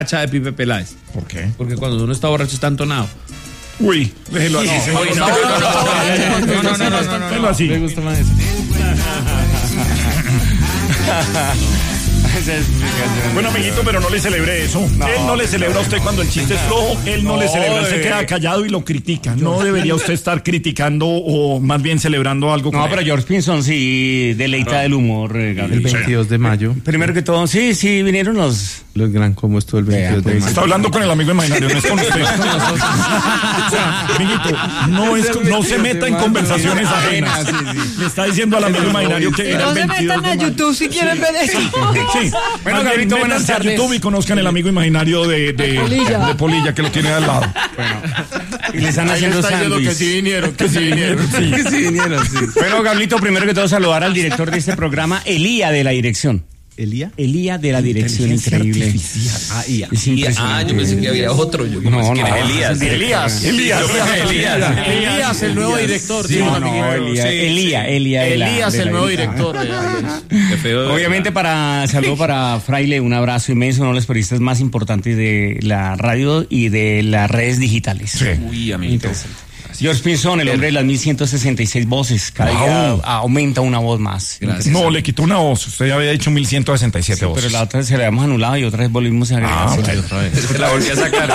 de Pipe Peláez. ¿Por qué? Porque cuando uno está borracho está entonado. Uy, déjelo así. Déjelo así. Me gusta más eso. Bueno, amiguito, pero no le celebre eso. Él no le celebra a usted cuando el chiste es flojo. Él no le celebra. Él se queda callado y lo critica. No debería usted estar criticando o más bien celebrando algo. No, pero George Pinson sí deleita del humor. El 22 de mayo. Primero que todo, sí, vinieron los gran combo estuvo el 22 de mayo. Está hablando con el amigo imaginario, no es con usted. Amiguito, no se meta en conversaciones ajenas. Le está diciendo al amigo imaginario que era el 22 de mayo. No se metan a YouTube si quieren ver eso. Sí. Bueno, Gabrito, buenas métanse a tardes. YouTube y conozcan el amigo imaginario de Polilla, que lo tiene al lado. y le están haciendo sándwich. Que sí vinieron. Sí. Bueno, Gablito, primero que todo saludar al director de este programa, Elía de la dirección. ¿Elía? Elía de la dirección, increíble. Es impresionante. Yo pensé que había otro. Yo No, Elías, el nuevo director. Elías, el nuevo director. Obviamente saludo para Fraile, un abrazo inmenso, uno de los periodistas más importantes de la radio y de las redes digitales. Sí. Uy, amiguito. George Pinson, el hombre de las 1166 voces, cada día aumenta una voz más. Gracias. No, le quitó una voz. Usted ya había dicho 1167 voces. Pero la otra se la habíamos anulado y otra vez volvimos a agregar. Otra vez. La volví a sacar,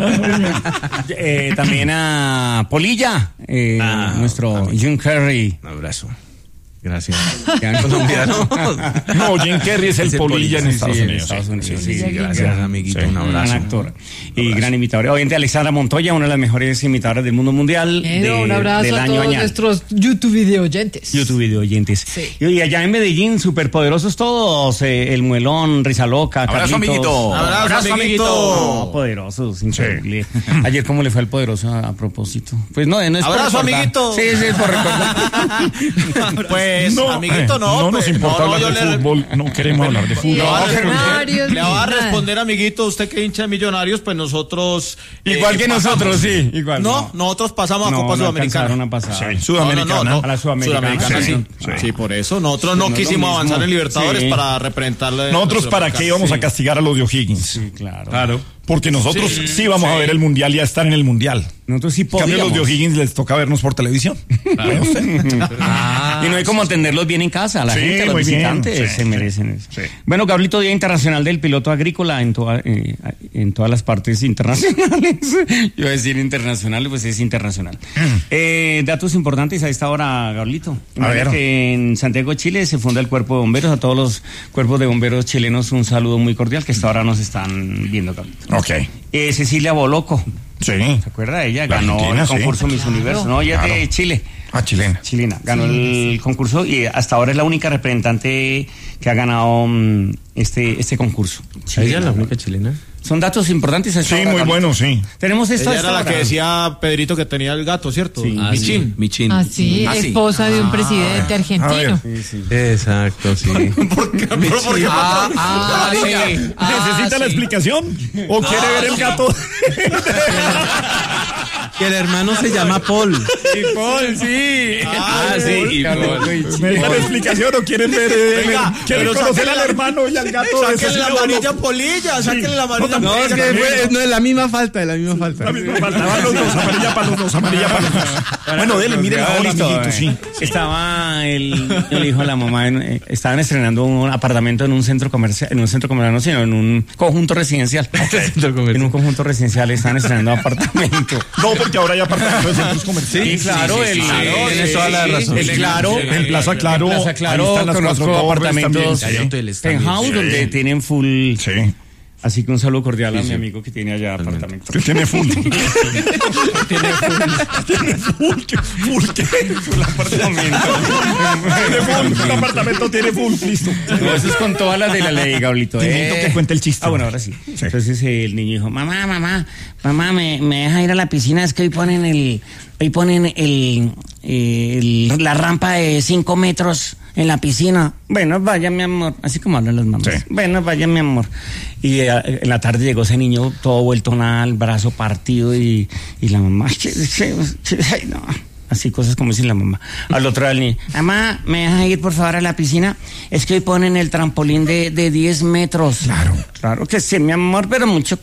sí. También a Polilla, nuestro Jim Carrey. Un abrazo. Gracias. Colombiano. No, Jim Carrey es el Polilla en Estados Unidos. Sí, Gracias, amiguito. Un abrazo. Gran actor y gran imitador. Obviamente Alexandra Montoya, una de las mejores imitadoras del mundo mundial. Un abrazo del a año todos añal. nuestros YouTube video oyentes. Sí. Y allá en Medellín, superpoderosos todos. El Muelón, Rizaloca, Abrazo, Carlitos. amiguito. Abrazo, amiguito. No, poderosos, increíble. Ayer, ¿cómo le fue al poderoso a propósito? Pues no es por Abrazo, recordar. amiguito. Sí, por recordar. Pues, amiguito, no nos importa hablar de fútbol. No queremos hablar de fútbol. Millonarios, Le va a nada. responder, amiguito, usted que hincha de Millonarios, pues nosotros... Igual que pasamos. nosotros, sí. Igual. No, nosotros pasamos a Copa no Sudamericana. alcanzaron a pasar. Sudamericana. No. A la Sudamericana. Sí, por eso. Nosotros no No es lo quisimos mismo. avanzar en Libertadores Sí. para representarle. Nosotros, ¿para qué íbamos a Sí. castigar a los de O'Higgins? Sí, claro. Porque nosotros sí vamos a ver el mundial y a estar en el mundial. Nosotros sí En cambio, podíamos. los de O'Higgins les toca vernos por televisión. ¿Ve usted? Y no hay como atenderlos bien en casa. La Sí, gente, los muy bien. visitantes Sí, se merecen eso. sí. Bueno, Gablito, Día Internacional del Piloto Agrícola en todas las partes internacionales. Yo iba a decir internacional, pues es internacional. Datos importantes a esta hora, Gablito. A ver. Que en Santiago de Chile se funda el Cuerpo de Bomberos. A todos los cuerpos de bomberos chilenos un saludo muy cordial, que hasta ahora nos están viendo, Gablito. Ok. Cecilia Boloco, Sí. ¿se acuerda de ella? La Ganó argentina, el sí. concurso Miss Universo. No, ella es de Chile. Chilena. Chilena, ganó el concurso y hasta ahora es la única representante que ha ganado este concurso. ¿Ella es la única chilena? Son datos importantes. Sí, muy bueno, sí. Tenemos esto. Ella era la que decía Pedrito que tenía el gato, ¿cierto? Sí. Michín. Así, esposa de un presidente argentino. Exacto, sí. ¿Necesita la explicación? ¿O quiere ver el gato? Que el hermano se llama Paul. Y Paul, sí. ¿Necesita la explicación o quieren ver? ¿Quieren conocer al hermano y al gato? Sáquenle la amarilla Polilla, sáquenle la amarilla No, es Polilla. que no es la misma falta, La misma falta. Van los dos, amarilla para los dos, amarilla para los dos. Bueno, dele, miren la hora, amiguito, sí. Estaba el hijo de la mamá, estaban estrenando un apartamento en un centro comercial, no, sino en un conjunto residencial. En un conjunto residencial estaban estrenando apartamento. No, porque ahora hay apartamentos de centros comerciales. Sí, claro, tienes toda la razón. El Claro, En Plaza Claro, Plaza ahí Claro, están las conozco 4 torres apartamentos también, sí. hoteles también. penthouse Sí. donde tienen full. Sí. Así que un saludo cordial a mi amigo que tiene allá apartamento. Que tiene full. Tiene full apartamento. El apartamento tiene full, listo. No, eso es con todas las de la ley, Gablito. Necesito que cuente el chiste. Bueno, ahora sí. Entonces el niño dijo, mamá, me deja ir a la piscina, es que hoy ponen la rampa de 5 metros en la piscina. Bueno, vaya mi amor, así como hablan las mamás. Sí. Bueno, vaya mi amor. Y en la tarde llegó ese niño todo vuelto nada, el brazo partido y la mamá, ay, no. Así cosas como dice la mamá. Al otro día el niño, mamá, ¿me dejas ir por favor a la piscina? Es que hoy ponen el trampolín de 10 metros. Claro que sí, mi amor, pero mucho